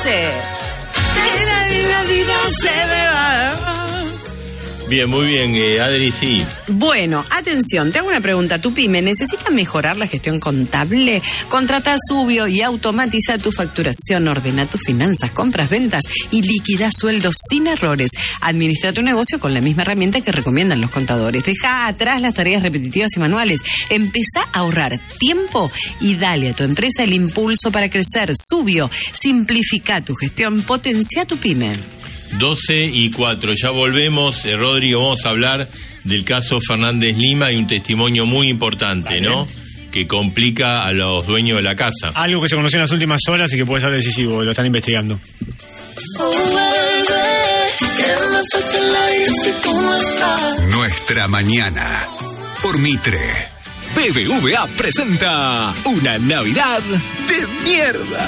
dice... La vida se me va. Bien, muy bien, Adri, sí. Bueno, atención, te hago una pregunta. ¿Tu pyme necesita mejorar la gestión contable? Contrata Subio y automatiza tu facturación, ordena tus finanzas, compras, ventas y liquida sueldos sin errores. Administra tu negocio con la misma herramienta que recomiendan los contadores. Deja atrás las tareas repetitivas y manuales. Empezá a ahorrar tiempo y dale a tu empresa el impulso para crecer. Subio, simplifica tu gestión, potencia tu pyme. 12:04, ya volvemos, Rodrigo, vamos a hablar del caso Fernández Lima y un testimonio muy importante, ¿no? Que complica a los dueños de la casa. Algo que se conoció en las últimas horas y que puede ser decisivo, lo están investigando. Nuestra mañana, por Mitre. BBVA presenta una Navidad de mierda.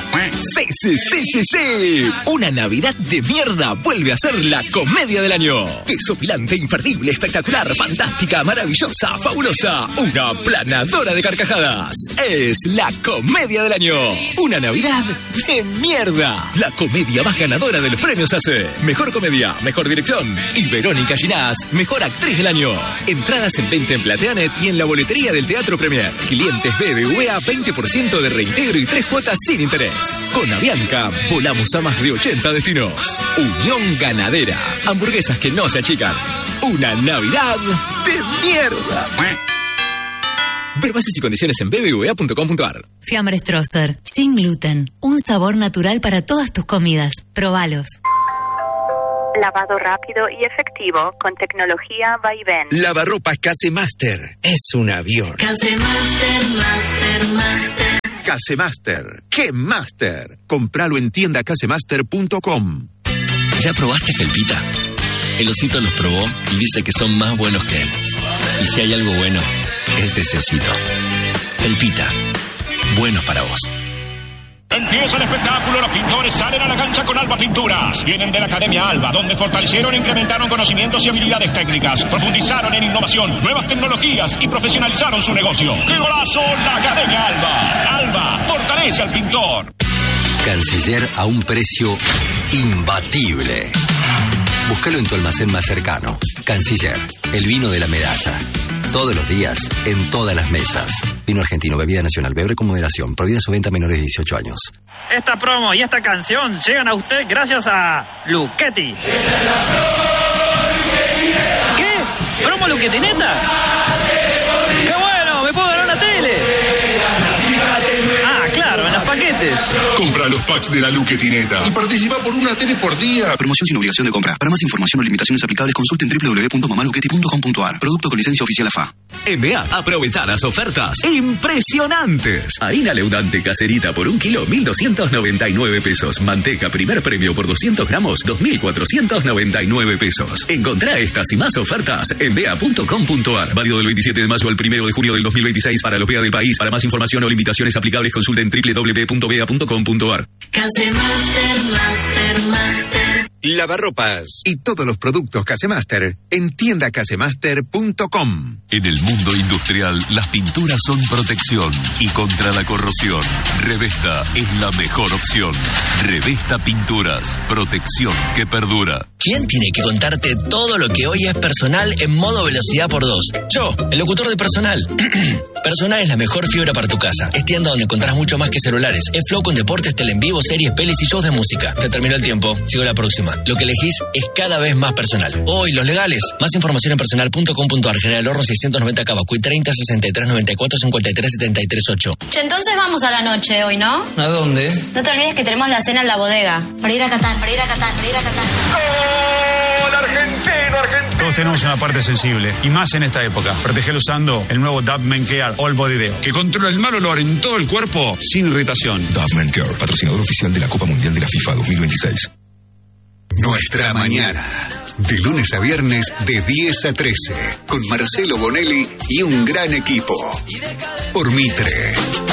Sí. Una Navidad de mierda vuelve a ser la comedia del año. Desopilante, imperdible, espectacular, fantástica, maravillosa, fabulosa. Una planadora de carcajadas. Es la comedia del año. Una Navidad de mierda. La comedia más ganadora de los premios ACE. Mejor comedia, mejor dirección. Y Verónica Ginás, mejor actriz del año. Entradas en venta en Plateanet y en la boletería del Teatro Premier. Clientes BBVA, 20% de reintegro y 3 cuotas sin interés. Con Avianca, volamos a más de 80 destinos. Unión Ganadera. Hamburguesas que no se achican. Una Navidad de mierda. Ver bases y condiciones en bbva.com.ar. Fiambre Strosser, sin gluten. Un sabor natural para todas tus comidas. Probalos. Lavado rápido y efectivo con tecnología Vaivén. Lavarropas Casemaster. Es un avión. Casemaster, Master. Casemaster. ¡Qué Master! Compralo en tiendacasemaster.com. ¿Ya probaste Felpita? El osito los probó y dice que son más buenos que él. Y si hay algo bueno, es ese osito. Felpita. Buenos para vos. Empieza el espectáculo, los pintores salen a la cancha con Alba Pinturas. Vienen de la Academia Alba, donde fortalecieron e incrementaron conocimientos y habilidades técnicas. Profundizaron en innovación, nuevas tecnologías y profesionalizaron su negocio. ¡Qué golazo! La Academia Alba. Alba fortalece al pintor. Canciller a un precio imbatible. Búscalo en tu almacén más cercano. Canciller, el vino de la medalla. Todos los días, en todas las mesas. Vino argentino, bebida nacional, beber con moderación. Prohibida su venta a menores de 18 años. Esta promo y esta canción llegan a usted gracias a Luchetti. ¿Qué? ¿Promo Luchetti, neta? ¡Qué bueno! ¡Me puedo ganar una tele! Ah, claro, en los paquetes. Compra los packs de la Luchetineta y participa por una tele por día. Promoción sin obligación de compra. Para más información o limitaciones aplicables, consulten www.mamaluchetti.com.ar. Producto con licencia oficial AFA. MA, aprovecha las ofertas impresionantes. Harina leudante caserita por 1 kilo, 1.299 pesos. Manteca primer premio por 200 gramos, 2.499 pesos. Encontrá estas y más ofertas en bea.com.ar. Válido del 27 de mayo al 1 de junio del 2026 para los BEA del país. Para más información o limitaciones aplicables, consulten www.bea.com.ar. Master. Lavarropas y todos los productos Casemaster en tiendacasemaster.com. En el mundo industrial, las pinturas son protección y contra la corrosión. Revesta es la mejor opción. Revesta Pinturas, protección que perdura. ¿Quién tiene que contarte todo lo que hoy es personal en modo velocidad por 2? Yo, el locutor de Personal. Personal es la mejor fibra para tu casa. Es tienda donde encontrás mucho más que celulares. Es Flow con deportes, tele en vivo, series, pelis y shows de música. Se terminó el tiempo. Sigo la próxima. Lo que elegís es cada vez más personal. Hoy, los legales. Más información en personal.com.ar. General Horro 690 Cavacuy 30 63 94 53 73 8. Che, entonces vamos a la noche hoy, ¿no? ¿A dónde? No te olvides que tenemos la cena en la bodega. Para ir a Qatar. ¡Gol argentino, argentino! Todos tenemos una parte sensible, y más en esta época. Protegelo usando el nuevo Dove Men Care All Body Deo, que controla el mal olor en todo el cuerpo sin irritación. Dove Men Care, patrocinador oficial de la Copa Mundial de la FIFA 2026. Nuestra mañana, de lunes a viernes de 10 a 13, con Marcelo Bonelli y un gran equipo. Por Mitre.